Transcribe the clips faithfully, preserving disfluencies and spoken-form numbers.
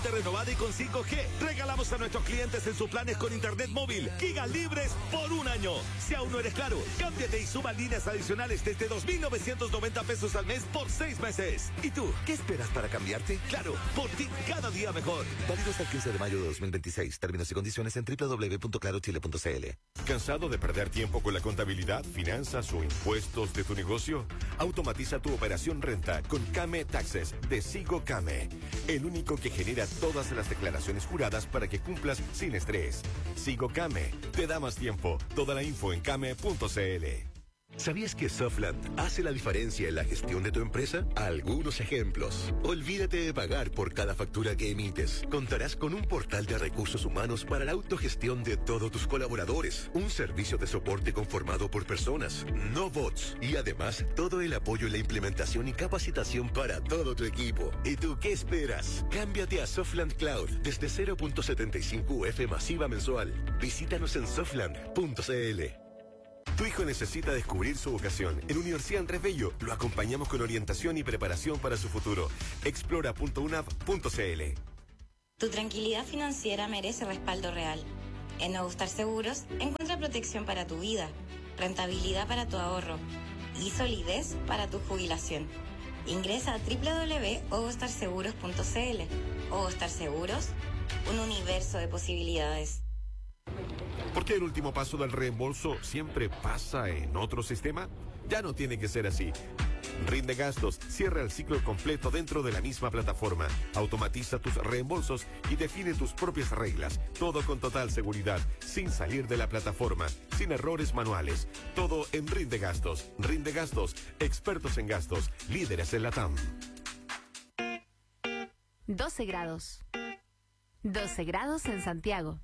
renovada y con cinco G. Regalamos a nuestros clientes en sus planes con internet móvil gigas libres por un año. Si aún no eres Claro, cámbiate y suma líneas adicionales desde dos mil novecientos noventa pesos al mes por seis meses. ¿Y tú, qué esperas para cambiarte? Claro, por ti cada día mejor. Válido hasta el quince de mayo de dos mil veintiséis. Términos y condiciones en doble u doble u doble u punto claro chile punto c l. ¿Cansado de perder tiempo con la contabilidad, finanzas o impuestos de tu negocio? Automatiza tu operación renta con Came Taxes de Sigo Came, el único que genera todas las declaraciones juradas para que cumplas sin estrés. Sigo Came te da más tiempo. Toda la info en came punto c l. ¿Sabías que Softland hace la diferencia en la gestión de tu empresa? Algunos ejemplos. Olvídate de pagar por cada factura que emites. Contarás con un portal de recursos humanos para la autogestión de todos tus colaboradores. Un servicio de soporte conformado por personas, no bots. Y además, todo el apoyo en la implementación y capacitación para todo tu equipo. ¿Y tú qué esperas? Cámbiate a Softland Cloud desde cero punto setenta y cinco U F masiva mensual. Visítanos en softland punto c l. Tu hijo necesita descubrir su vocación. En Universidad Andrés Bello lo acompañamos con orientación y preparación para su futuro. explora punto u n a v punto c l. Tu tranquilidad financiera merece respaldo real. En Ogostar Seguros encuentra protección para tu vida, rentabilidad para tu ahorro y solidez para tu jubilación. Ingresa a doble u doble u doble u punto ogostar seguros punto c l. Ogostar Seguros, un universo de posibilidades. ¿Por qué el último paso del reembolso siempre pasa en otro sistema? Ya no tiene que ser así. Rinde Gastos cierra el ciclo completo dentro de la misma plataforma. Automatiza tus reembolsos y define tus propias reglas. Todo con total seguridad, sin salir de la plataforma, sin errores manuales. Todo en Rinde Gastos. Rinde Gastos, expertos en gastos, líderes en la T A M. doce grados. doce grados en Santiago.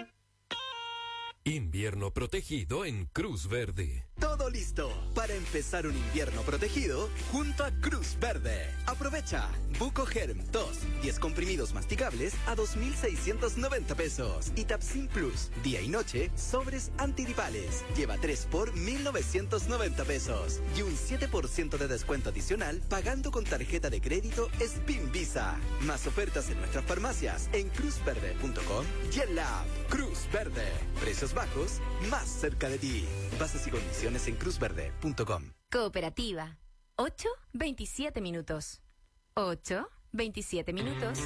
Invierno protegido en Cruz Verde. Todo listo para empezar un invierno protegido junto a Cruz Verde. Aprovecha Bucogerm dos, diez comprimidos masticables a dos mil seiscientos noventa pesos. Y Tapsin Plus, día y noche, sobres antigripales. Lleva tres por mil novecientos noventa pesos. Y un siete por ciento de descuento adicional pagando con tarjeta de crédito Spin Visa. Más ofertas en nuestras farmacias en cruz verde punto com y en la app Cruz Verde. Precios bajos, más cerca de ti. Bases y condiciones en cruz verde punto com. Cooperativa. ocho, veintisiete minutos. ocho, veintisiete minutos.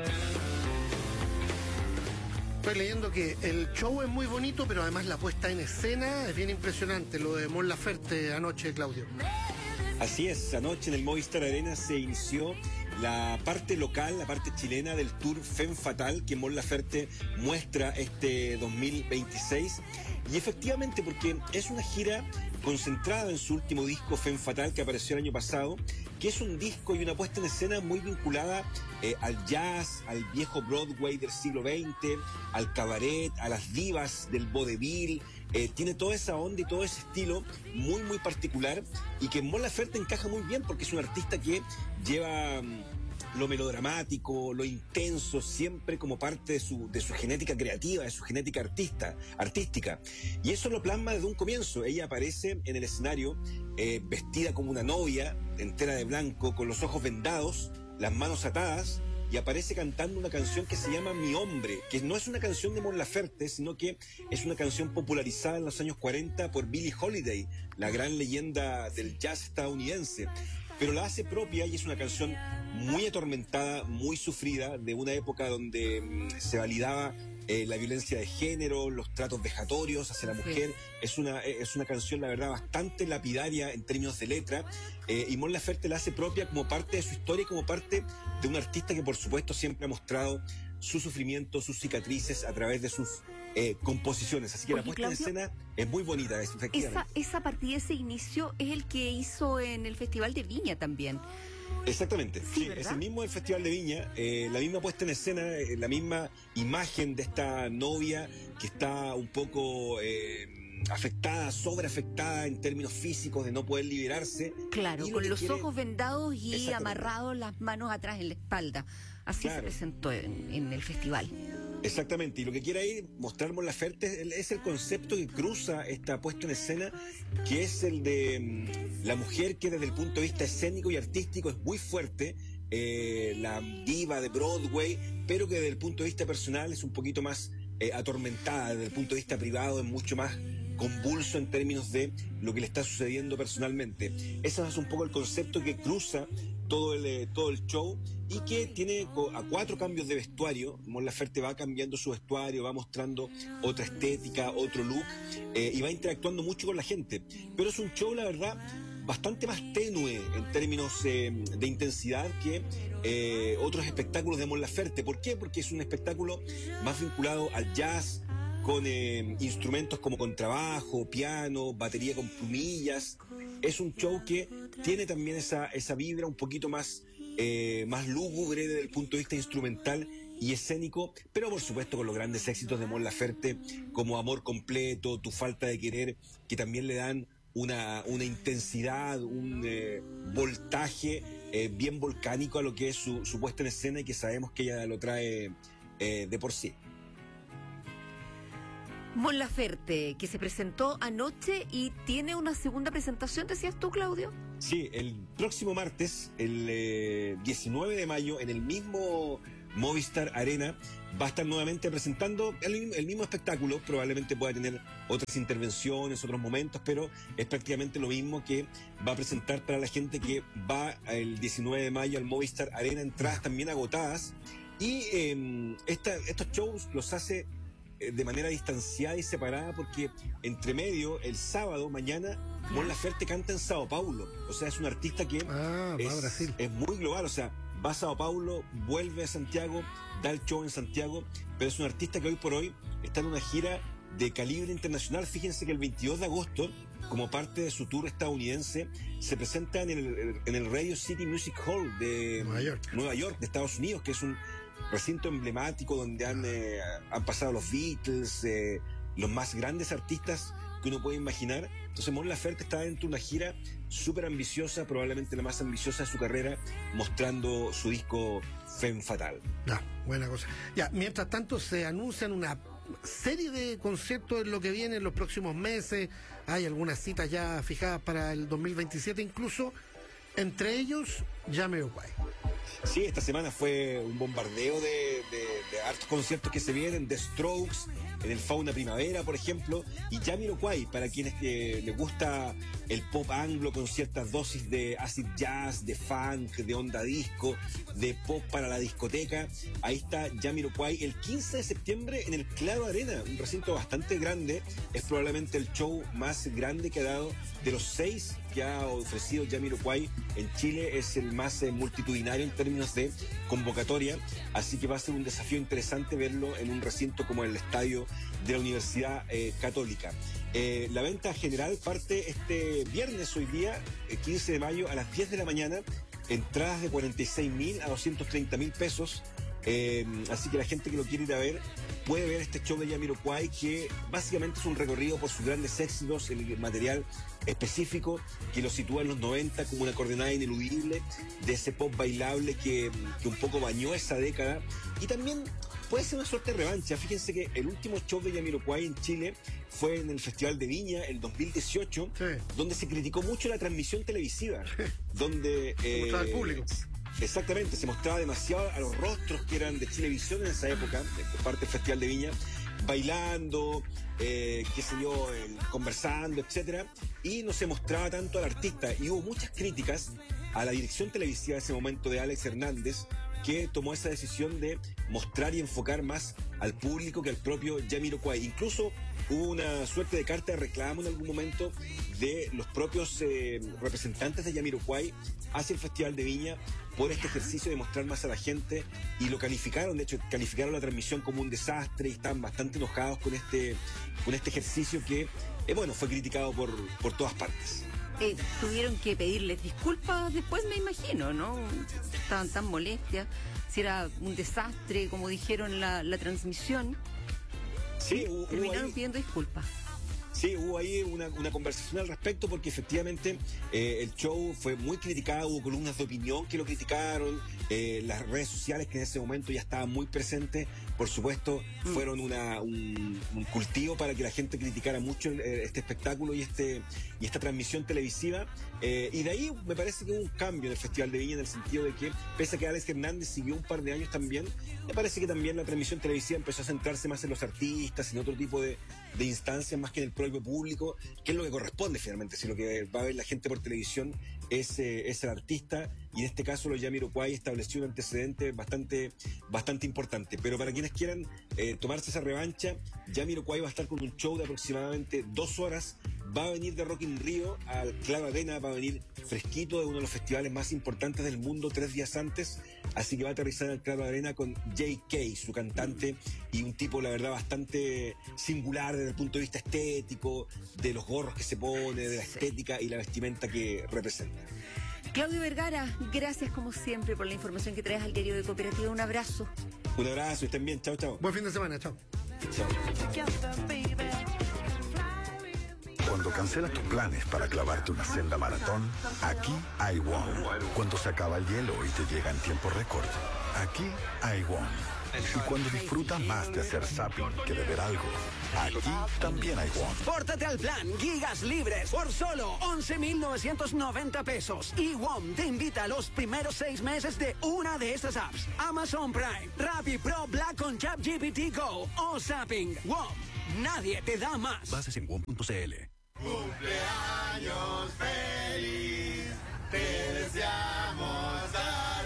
Estoy leyendo que el show es muy bonito, pero además la puesta en escena es bien impresionante. Lo de Mon Laferte anoche, Claudio. Así es, anoche en el Movistar Arena se inició la parte local, la parte chilena del Tour Femme Fatale que Mon Laferte muestra este dos mil veintiséis. Y efectivamente, porque es una gira concentrada en su último disco Femme Fatale que apareció el año pasado, que es un disco y una puesta en escena muy vinculada eh, al jazz, al viejo Broadway del siglo veinte, al cabaret, a las divas del vodevil. Eh, tiene toda esa onda y todo ese estilo muy muy particular y que en Mon Laferte encaja muy bien porque es un artista que lleva um, lo melodramático, lo intenso siempre como parte de su, de su genética creativa, de su genética artista, artística, y eso lo plasma desde un comienzo. Ella aparece en el escenario eh, vestida como una novia, entera de blanco, con los ojos vendados, las manos atadas, y aparece cantando una canción que se llama Mi Hombre, que no es una canción de Mon Laferte, sino que es una canción popularizada en los años cuarenta por Billie Holiday, la gran leyenda del jazz estadounidense. Pero la hace propia y es una canción muy atormentada, muy sufrida, de una época donde mmm, se validaba eh, la violencia de género, los tratos vejatorios hacia la mujer. Sí. Es una, es una canción, la verdad, bastante lapidaria en términos de letra, eh, y Mon Laferte la hace propia como parte de su historia y como parte de un artista que, por supuesto, siempre ha mostrado su sufrimiento, sus cicatrices a través de sus eh, composiciones. Así que Oye, la puesta Claudio, en escena es muy bonita, efectivamente. Esa, esa partida, ese inicio es el que hizo en el Festival de Viña también. Exactamente, sí, sí, es el mismo del Festival de Viña, eh, la misma puesta en escena, eh, la misma imagen de esta novia que está un poco eh, afectada, sobreafectada en términos físicos de no poder liberarse. Claro, con los quiere... ojos vendados y amarrados las manos atrás en la espalda. Así claro. Se presentó en, en el festival. Exactamente, y lo que quiere ahí mostrar Mon Laferte es el concepto que cruza esta puesta en escena, que es el de la mujer que desde el punto de vista escénico y artístico es muy fuerte, eh, la diva de Broadway, pero que desde el punto de vista personal es un poquito más eh, atormentada, desde el punto de vista privado es mucho más convulso en términos de lo que le está sucediendo personalmente. Ese es un poco el concepto que cruza todo el, todo el show y que tiene a cuatro cambios de vestuario. Mon Laferte va cambiando su vestuario, va mostrando otra estética, otro look, eh, y va interactuando mucho con la gente. Pero es un show, la verdad, bastante más tenue en términos eh, de intensidad que eh, otros espectáculos de Mon Laferte. ¿Por qué? Porque es un espectáculo más vinculado al jazz, con eh, instrumentos como contrabajo, piano, batería con plumillas. Es un show que tiene también esa, esa vibra un poquito más, eh, más lúgubre desde el punto de vista instrumental y escénico, pero por supuesto con los grandes éxitos de Mon Laferte como Amor Completo, Tu Falta de Querer, que también le dan una, una intensidad, un eh, voltaje eh, bien volcánico a lo que es su, su puesta en escena, y que sabemos que ella lo trae eh, de por sí. Mon Laferte, que se presentó anoche y tiene una segunda presentación, decías tú, Claudio. Sí, el próximo martes, el eh, diecinueve de mayo, en el mismo Movistar Arena, va a estar nuevamente presentando el, el mismo espectáculo. Probablemente pueda tener otras intervenciones, otros momentos, pero es prácticamente lo mismo que va a presentar para la gente que va el diecinueve de mayo al Movistar Arena. Entradas también agotadas. Y eh, esta, estos shows los hace de manera distanciada y separada, porque entre medio, el sábado, mañana, Mon Laferte canta en Sao Paulo. O sea, es un artista que ah, es, es muy global. O sea, va a Sao Paulo, vuelve a Santiago, da el show en Santiago, pero es un artista que hoy por hoy está en una gira de calibre internacional. Fíjense que el veintidós de agosto, como parte de su tour estadounidense, se presenta en el, en el Radio City Music Hall de Nueva York, Nueva York de Estados Unidos, que es un recinto emblemático donde han, eh, han pasado los Beatles, eh, los más grandes artistas que uno puede imaginar. Entonces Mon Laferte está dentro de una gira súper ambiciosa, probablemente la más ambiciosa de su carrera, mostrando su disco Femme Fatale. Ya, buena cosa. Ya, mientras tanto se anuncian una serie de conciertos en lo que viene en los próximos meses. Hay algunas citas ya fijadas para el dos mil veintisiete incluso, entre ellos Jamiroquai. Sí, esta semana fue un bombardeo de, de, de hartos conciertos que se vienen, de Strokes, en el Fauna Primavera, por ejemplo, y Jamiroquai, para quienes eh, les gusta el pop anglo con ciertas dosis de acid jazz, de funk, de onda disco, de pop para la discoteca. Ahí está Jamiroquai el quince de septiembre en el Claro Arena, un recinto bastante grande. Es probablemente el show más grande que ha dado de los seis que ha ofrecido Jamiroquai en Chile. Es el más eh, multitudinario en términos de convocatoria, así que va a ser un desafío interesante verlo en un recinto como el estadio de la Universidad eh, Católica. Eh, la venta general parte este viernes, hoy día, el quince de mayo, a las diez de la mañana. Entradas de cuarenta y seis mil a doscientos treinta mil pesos. Eh, así que la gente que lo quiere ir a ver puede ver este show de Jamiroquai, que básicamente es un recorrido por sus grandes éxitos, el material específico que lo sitúa en los noventa como una coordenada ineludible de ese pop bailable que, que un poco bañó esa década, y también puede ser una suerte de revancha. Fíjense que el último show de Jamiroquai en Chile fue en el Festival de Viña, el dos mil dieciocho, sí, donde se criticó mucho la transmisión televisiva, donde eh, mostraba al público. Exactamente, se mostraba demasiado a los rostros que eran de Chilevisión en esa época, de parte del Festival de Viña, bailando, eh, qué sé yo, eh, conversando, etcétera, y no se mostraba tanto al artista. Y hubo muchas críticas a la dirección televisiva de ese momento de Alex Hernández, que tomó esa decisión de mostrar y enfocar más al público que al propio Jamiroquai. Incluso hubo una suerte de carta de reclamo en algún momento de los propios eh, representantes de Jamiroquai hacia el Festival de Viña por este ejercicio de mostrar más a la gente, y lo calificaron, de hecho calificaron la transmisión como un desastre, y estaban bastante enojados con este, con este ejercicio que, eh, bueno, fue criticado por, por todas partes. Eh, tuvieron que pedirles disculpas después, me imagino, ¿no? Estaban tan molestias, si era un desastre, como dijeron la, la transmisión. Sí, hubo, terminaron hubo ahí, pidiendo disculpas. Sí, hubo ahí una, una conversación al respecto porque efectivamente eh, el show fue muy criticado, hubo columnas de opinión que lo criticaron, eh, las redes sociales que en ese momento ya estaban muy presentes, por supuesto, mm. fueron una, un, un cultivo para que la gente criticara mucho el, este espectáculo y este y esta transmisión televisiva. Eh, y de ahí me parece que hubo un cambio en el Festival de Viña en el sentido de que, pese a que Alex Hernández siguió un par de años también, me parece que también la transmisión televisiva empezó a centrarse más en los artistas, en otro tipo de, de instancias, más que en el propio público, que es lo que corresponde finalmente. Si lo que va a ver la gente por televisión es, eh, es el artista, y en este caso los Jamiroquai estableció un antecedente bastante, bastante importante. Pero para quienes quieran eh, tomarse esa revancha, Jamiroquai va a estar con un show de aproximadamente dos horas. Va a venir de Rock in Rio al Claro Arena, va a venir fresquito de uno de los festivales más importantes del mundo tres días antes, así que va a aterrizar al Claro Arena con J K, su cantante, y un tipo, la verdad, bastante singular desde el punto de vista estético, de los gorros que se pone, de la estética y la vestimenta que representa. Claudio Vergara, gracias como siempre por la información que traes al diario de Cooperativa. Un abrazo. Un abrazo, estén bien, chao, chao. Buen fin de semana, chao. Chao. Cuando cancelas tus planes para clavarte una senda maratón, aquí hay WOM. Cuando se acaba el hielo y te llega en tiempo récord, aquí hay WOM. Y cuando disfrutas más de hacer zapping que de ver algo, aquí también hay WOM. Pórtate al plan Gigas Libres por solo once mil novecientos noventa pesos. Y WOM te invita a los primeros seis meses de una de estas apps: Amazon Prime, Rappi Pro Black con ChatGPT Go o Zapping. WOM, nadie te da más. Bases en WOM punto c l. Cumpleaños feliz, te deseamos a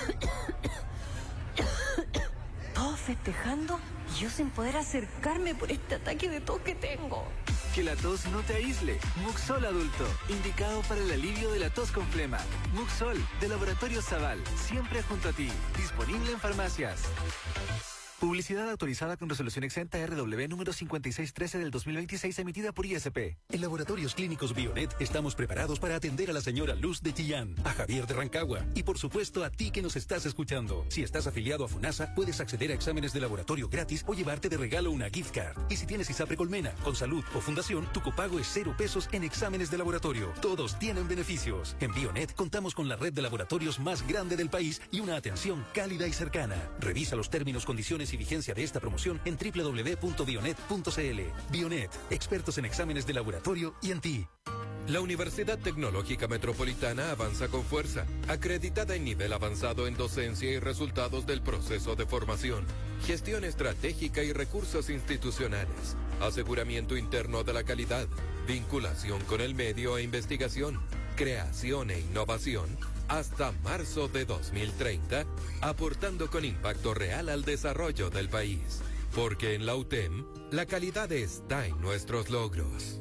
Todos festejando y yo sin poder acercarme por este ataque de tos que tengo. Que la tos no te aísle. Muxol Adulto, indicado para el alivio de la tos con flema. Muxol, de Laboratorio Zaval, siempre junto a ti. Disponible en farmacias. Publicidad autorizada con resolución exenta R W número cincuenta y seis trece del dos mil veintiséis, emitida por I S P. En Laboratorios Clínicos Bionet estamos preparados para atender a la señora Luz de Chillán, a Javier de Rancagua y por supuesto a ti que nos estás escuchando. Si estás afiliado a FUNASA, puedes acceder a exámenes de laboratorio gratis o llevarte de regalo una gift card. Y si tienes ISAPRE Colmena, con salud o fundación, tu copago es cero pesos en exámenes de laboratorio. Todos tienen beneficios. En Bionet contamos con la red de laboratorios más grande del país y una atención cálida y cercana. Revisa los términos, condiciones y vigencia de esta promoción en doble u doble u doble u punto bionet punto c l. Bionet, expertos en exámenes de laboratorio y en ti. La Universidad Tecnológica Metropolitana avanza con fuerza, acreditada en nivel avanzado en docencia y resultados del proceso de formación, gestión estratégica y recursos institucionales, aseguramiento interno de la calidad, vinculación con el medio e investigación, creación e innovación, hasta marzo de dos mil treinta, aportando con impacto real al desarrollo del país. Porque en la U T E M, la calidad está en nuestros logros.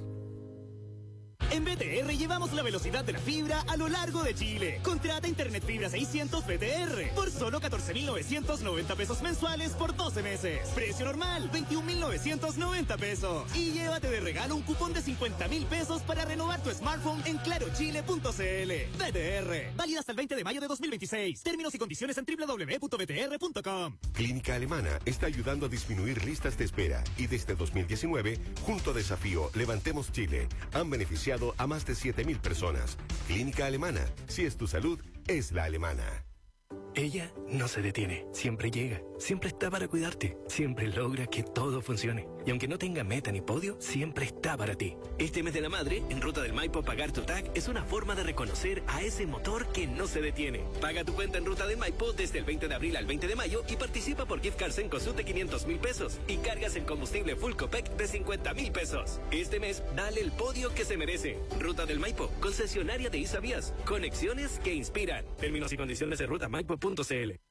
En B T R llevamos la velocidad de la fibra a lo largo de Chile. Contrata Internet Fibra seiscientos B T R por solo catorce mil novecientos noventa pesos mensuales por doce meses. Precio normal, veintiún mil novecientos noventa pesos. Y llévate de regalo un cupón de cincuenta mil pesos para renovar tu smartphone en claro chile punto c l. B T R, válida hasta el veinte de mayo de dos mil veintiséis. Términos y condiciones en doble u doble u doble u punto b t r punto com. Clínica Alemana está ayudando a disminuir listas de espera y desde dos mil diecinueve, junto a Desafío Levantemos Chile, han beneficiado a más de siete mil personas. Clínica Alemana, si es tu salud, es la alemana. Ella no se detiene, siempre llega, siempre está para cuidarte, siempre logra que todo funcione. Y aunque no tenga meta ni podio, siempre está para ti. Este mes de la madre, en Ruta del Maipo, pagar tu T A C es una forma de reconocer a ese motor que no se detiene. Paga tu cuenta en Ruta del Maipo desde el veinte de abril al veinte de mayo y participa por gift cards en Cosut de quinientos mil pesos y cargas en combustible Full Copec de cincuenta mil pesos. Este mes, dale el podio que se merece. Ruta del Maipo, concesionaria de Isavías. Conexiones que inspiran. Términos y condiciones en ruta maipo punto c l.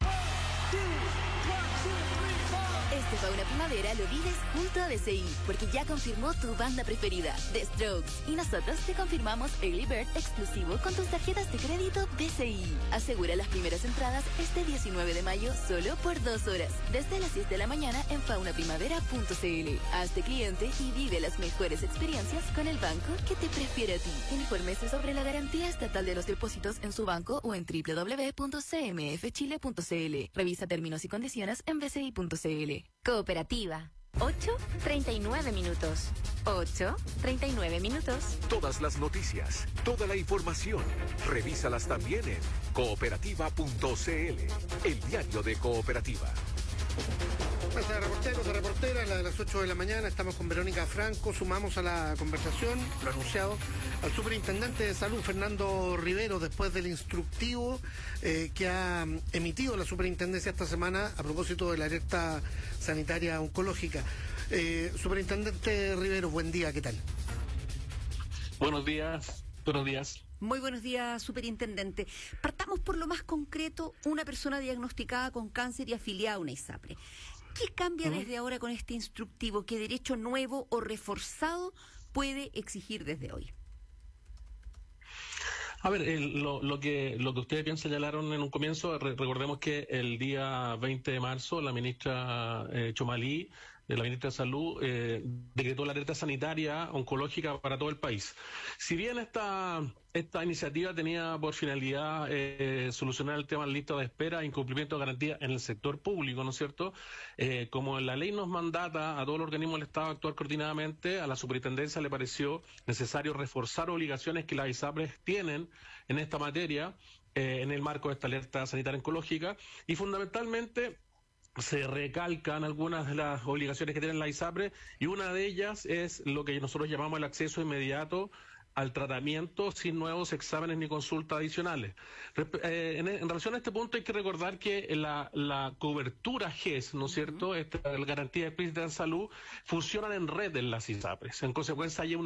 Este Fauna Primavera lo vives junto a D C I, porque ya confirmó tu banda preferida, The Strokes. Y nosotros te confirmamos Early Bird exclusivo con tus tarjetas de crédito D C I. Asegura las primeras entradas este diecinueve de mayo solo por dos horas, desde las seis de la mañana en fauna primavera punto c l. Hazte cliente y vive las mejores experiencias con el banco que te prefiere a ti. Infórmese sobre la garantía estatal de los depósitos en su banco o en doble u doble u doble u punto c m f chile punto c l. Revisa términos y condiciones en b c i punto c l. Cooperativa. ocho treinta y nueve minutos. ocho treinta y nueve minutos. Todas las noticias, toda la información, revísalas también en cooperativa punto c l, el diario de Cooperativa. Pasa de reporteros, de reporteras, la de las ocho de la mañana, estamos con Verónica Franco, sumamos a la conversación, lo anunciado, al superintendente de salud, Fernando Rivero, después del instructivo eh, que ha emitido la superintendencia esta semana a propósito de la alerta sanitaria oncológica. Eh, superintendente Rivero, buen día, ¿qué tal? Buenos días, buenos días. Muy buenos días, superintendente. Partamos por lo más concreto, una persona diagnosticada con cáncer y afiliada a una ISAPRE. ¿Qué cambia uh-huh. desde ahora con este instructivo? ¿Qué derecho nuevo o reforzado puede exigir desde hoy? A ver, el, lo, lo que lo que ustedes bien señalaron en un comienzo, re, recordemos que el día veinte de marzo la ministra eh, Chomalí, de la ministra de Salud, eh, decretó la alerta sanitaria oncológica para todo el país. Si bien esta esta iniciativa tenía por finalidad eh, solucionar el tema de lista de espera e incumplimiento de garantía en el sector público, ¿no es cierto? Eh, como la ley nos mandata a todos los organismos del Estado a actuar coordinadamente, a la superintendencia le pareció necesario reforzar obligaciones que las ISAPRES tienen en esta materia, eh, en el marco de esta alerta sanitaria oncológica, y fundamentalmente se recalcan algunas de las obligaciones que tienen la ISAPRE, y una de ellas es lo que nosotros llamamos el acceso inmediato al tratamiento sin nuevos exámenes ni consultas adicionales. Eh, en, en relación a este punto hay que recordar que la, la cobertura G E S, ¿no es cierto?, uh-huh. Esta, la garantía explícita en salud, funcionan en red en las ISAPRES. En consecuencia hay una